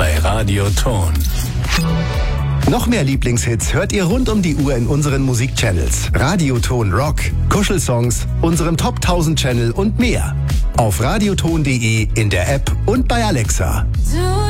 bei Radio Ton. Noch mehr Lieblingshits hört ihr rund um die Uhr in unseren Musikchannels. Radioton Rock, Kuschelsongs, unserem Top 1000 Channel und mehr. Auf radioton.de, in der App und bei Alexa.